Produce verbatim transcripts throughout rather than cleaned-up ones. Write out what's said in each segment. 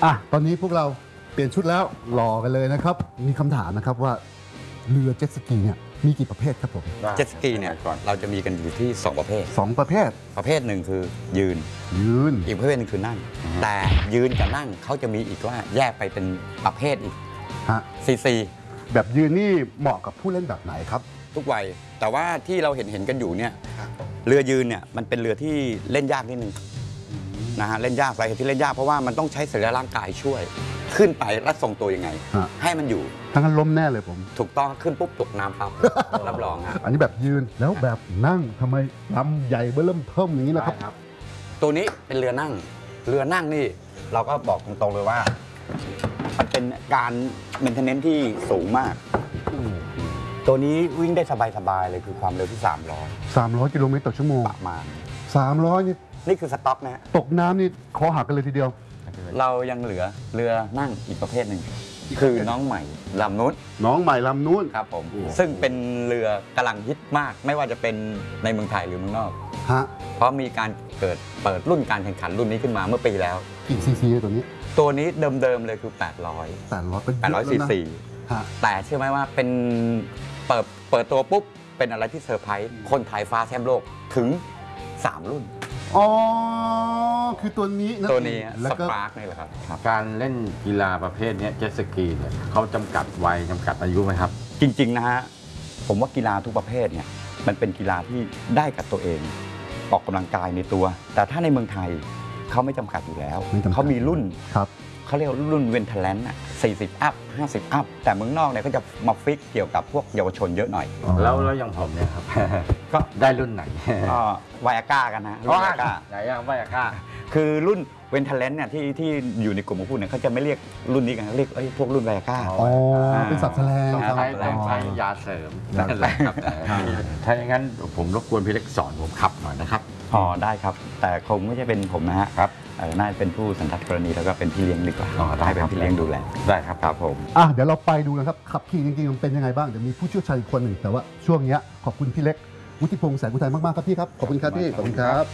อ่ะตอนนี้พวกเราเปลี่ยนชุดแล้วรอกันเลยนะครับมีคำถามนะครับว่าเรือเจ็ตสกีเนี่ยมีกี่ประเภทครับผมเจ็ตสกีเนี่ยเราจะมีกันอยู่ที่สองประเภทสองประเภทประเภทหนึ่งคือยืนยืนอีกประเภทหนึงคือนั่งแต่ยืนกับนั่งเขาจะมีอีกว่าแยกไปเป็นประเภทอีกฮะซีซีแบบยืนนี่เหมาะกับผู้เล่นแบบไหนครับทุกวัยแต่ว่าที่เราเห็นเห็นกันอยู่เนี่ยเรือยืนเนี่ยมันเป็นเรือที่เล่นยากนิดนึงนะฮะเล่นยากสาเหตุที่เล่นยากเพราะว่ามันต้องใช้สรีระร่างกายช่วยขึ้นไปและทรงตัวยังไงให้มันอยู่ทั้งนั้นล้มแน่เลยผมถูกต้องขึ้นปุ๊บตกน้ำปั๊บรับรองฮะอันนี้แบบยืนแล้วแบบนั่งทำไมลำใหญ่เบ้อเริ่มเทิ่มอย่างนี้นะครับตัวนี้เป็นเรือนั่งเรือนั่งนี่เราก็บอกตรงๆเลยว่ามันเป็นการเมนเทนเนนซ์ที่สูงมากตัวนี้วิ่งได้สบายๆเลยคือความเร็วที่สามร้อยสามร้อยกิโลเมตรต่อชั่วโมงประมาณสามร้อยนี่นี่คือสต็อกนะตกน้ำนี่คอหักกันเลยทีเดียวเรายังเหลือเรือนั่งอีกประเภทหนึ่งคือน้องใหม่ลำนู้นน้องใหม่ลำนู้นครับผมซึ่งเป็นเรือกำลังฮิตมากไม่ว่าจะเป็นในเมืองไทยหรือเมืองนอกฮะเพราะมีการเกิดเปิดรุ่นการแข่งขันรุ่นนี้ขึ้นมาเมื่อปีแล้วกี่ซีซีตัวนี้ตัวนี้เดิมๆเลยคือแปดร้อยแปดร้อยเป็นแปดร้อยซีซีแต่เชื่อไหมว่าเป็นเปิดเปิดตัวปุ๊บเป็นอะไรที่เซอร์ไพรส์คนไทยฟ้าแชมป์โลกถึงสามรุ่นอ๋อคือตัวนี้ตัวนี้สปาร์กนี่แหละครับการเล่นกีฬาประเภทนี้เจ็ตสกีเนี่ยเขาจำกัดวัยจำกัดอายุไหมครับจริงๆนะฮะผมว่ากีฬาทุกประเภทเนี่ยมันเป็นกีฬาที่ได้กับตัวเองออกกำลังกายในตัวแต่ถ้าในเมืองไทยเขาไม่จำกัดอยู่แล้วเขามีรุ่นครับเขาเรียกรุ่นเวนเทเลนต์อ่ะสี่สิบอัพห้าสิบอัพแต่เมืองนอกเนี่ยเขาจะมาฟิกเกี่ยวกับพวกเยาวชนเยอะหน่อยแล้วแล้วอย่างผมเนี่ยครับก็ได้รุ่นไหนก็ไวอาก้ากันนะรุ่นไวอาก้าไหนอย่างไวอาก้าคือรุ่นเวนเทเลนต์เนี่ยที่ที่อยู่ในกลุ่มของพูดเนี่ยเขาจะไม่เรียกรุ่นนี้กันเรียกพวกรุ่นไวอาก้าอ๋อเป็นสับแสลงต้องใช้ต้องใช้ยาเสริมนั่นแหละครับถ้าอย่างนั้นผมรบกวนพี่เล็กสอนผมขับหน่อยนะครับอ๋อได้ครับแต่คงไม่ใช่เป็นผมนะฮะครับน่าจะเป็นผู้สันทัดกรณีแล้วก็เป็นพี่เลี้ยงดีกว่าได้เป็นพี่เลี้ยงดูแลได้ครับครับผมอ่ะเดี๋ยวเราไปดูนะครับขับขี่จริงๆมันเป็นยังไงบ้างเดี๋ยวมีผู้เชี่ยวชาญอีกคนหนึ่งแต่ว่าช่วงนี้ขอบคุณพี่เล็กวุฒิพงษ์แสงอุทัยมากๆครับพี่ครับขอบคุณครับพี่ขอบคุณครับ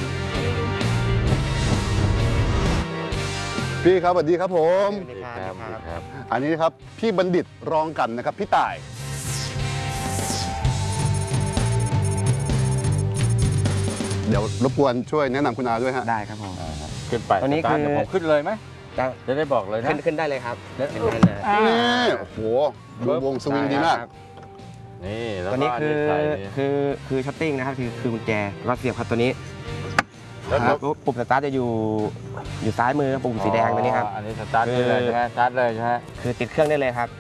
พี่ครับสวัสดีครับผมอันนี้ครับพี่บัณฑิตรองกันนะครับพี่ต่ายเดี๋ยวรบกวนช่วยแนะนำคุณอาด้วยฮะได้ครับผมขึ้นไปตอนนี้คือผมขึ้นเลยไหมจะได้บอกเลยนะขึ้นขึ้นได้เลยครับนี่โอ้โหดูวงสวิงดีมากนี่ตัวนี้คือคือคือชัตติ้งนะครับคือคือกุญแจก็เสียบครับตัวนี้แล้วปุ่มสตาร์ทจะอยู่อยู่ซ้ายมือปุ่มสีแดงตัวนี้ครับอันนี้สตาร์ทเลยใช่ไหมสตาร์ทเลยใช่ไหมคือติดเครื่องได้เลยครับ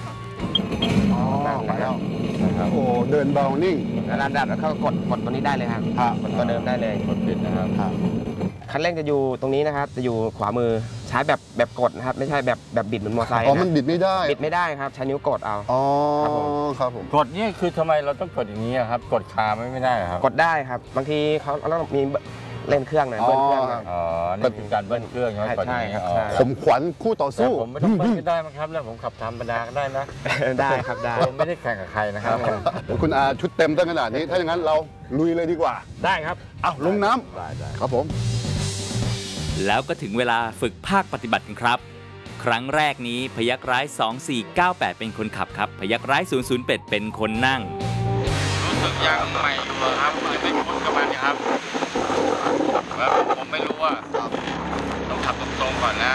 มาแล้วโอ้เดินเบานิ่งแล้วดับแล้วเขากดกดตัวนี้ได้เลยครับกดตัวเดิมได้เลยกดปิดนะครับคันเร่งจะอยู่ตรงนี้นะครับจะอยู่ขวามือใช้แบบแบบกดนะครับไม่ใช่แบบแบบบิดเหมือนมอเตอร์ไซค์อ๋อมันบิดไม่ได้บิดไม่ได้ครับใช้นิ้วกดเอาอ๋อครับผมกดนี่คือทำไมเราต้องกดอย่างนี้ครับกดคาไม่ไม่ได้ครับกดได้ครับบางทีเขาเราต้องมีเล่นเครื่องหน่อยเบิ้ลเครื่องอ๋อนี่คือการเบิ้ลเครื่องใช่ครับผมขวัญคู่ต่อสู้ผมไม่ต้องเบิ้ลก็ได้มั้งครับแล้วผมขับธรรมดาก็ได้นะได้ครับได้ผมไม่ได้แข่งกับใครนะครับคุณอาชุดเต็มตั้งขนาดนี้ถ้าอย่างนั้นเราลุยเลยดีกว่าได้ครับอ้าวลงน้ำครับผมแล้วก็ถึงเวลาฝึกภาคปฏิบัติกันครับครั้งแรกนี้พยัคฆ์ร้ายสองสี่เก้าแปดเป็นคนขับครับพยัคฆ์ร้ายศูนย์ศูนย์แปดเป็นคนนั่งรู้สึกยังใหม่อยู่ครับยังไม่คุ้นกับมันครับแล้วผมไม่รู้ว่าต้องขับตรงๆก่อนนะ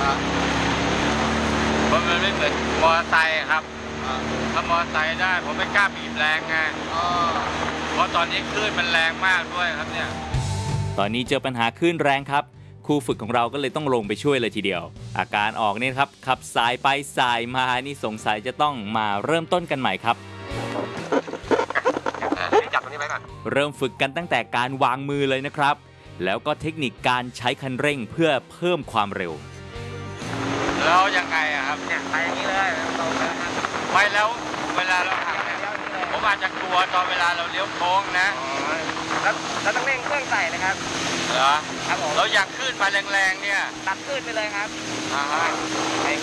เพราะมันไม่เหมือนมอเตอร์ไซค์ครับถ้ามอเตอร์ไซค์ได้ผมไม่กล้าบีบแรงไงเพราะตอนนี้คลื่นมันแรงมากด้วยครับเนี่ยตอนนี้เจอปัญหาคลื่นแรงครับครูฝึกของเราก็เลยต้องลงไปช่วยเลยทีเดียวอาการออกนี่ครับขับสายไปสายมานี่สงสัยจะต้องมาเริ่มต้นกันใหม่ครับจับตรงนี้ไว้ก่อนเริ่มฝึกกันตั้งแต่การวางมือเลยนะครับแล้วก็เทคนิคการใช้คันเร่งเพื่อเพิ่มความเร็วแล้วยังไงอะครับเนี่ยไปอย่างนี้เลยตรงเลยครับไปแล้วเวลาเราหักเนี่ยผมอาจจะกลัวตอนเวลาเราเลี้ยวโค้งนะแล้วเราต้องเร่งเครื่องใส่นะครับเหรอครับผมเราอยากขึ้นมาแรงๆเนี่ยตัดขึ้นไปเลยครับอ่าฮะ